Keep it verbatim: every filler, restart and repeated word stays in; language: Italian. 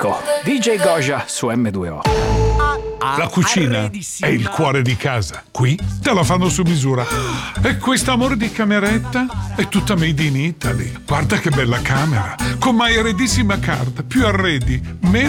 Ecco, D J Goja su M due O. La cucina è il cuore di casa. Qui te la fanno su misura. E quest'amore di cameretta è tutta made in Italy. Guarda che bella camera, con My Arredissima Card. Più arredi, meno